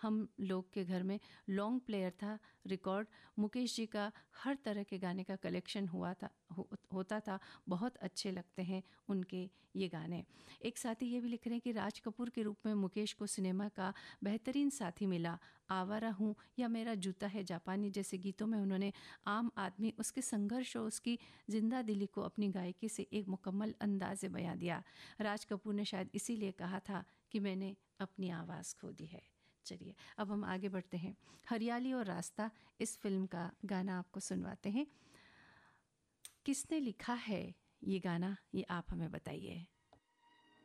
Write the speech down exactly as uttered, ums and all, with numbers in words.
हम लोग के घर में लॉन्ग प्लेयर था, रिकॉर्ड। मुकेश जी का हर तरह के गाने का कलेक्शन हुआ था हो, होता था। बहुत अच्छे लगते हैं उनके ये गाने। एक साथी ये भी लिख रहे हैं कि राज कपूर के रूप में मुकेश को सिनेमा का बेहतरीन साथी मिला। आवारा हूँ या मेरा जूता है जापानी जैसे गीतों में उन्होंने आम आदमी, उसके संघर्ष और उसकी जिंदा दिली को अपनी गायकी से एक मुकम्मल अंदाज़े बयां दिया। राज कपूर ने शायद इसीलिए कहा था कि मैंने अपनी आवाज़ खो दी है। चलिए अब हम आगे बढ़ते हैं। हरियाली और रास्ता इस फिल्म का गाना आपको सुनवाते हैं। किसने लिखा है ये गाना, ये आप हमें बताइए।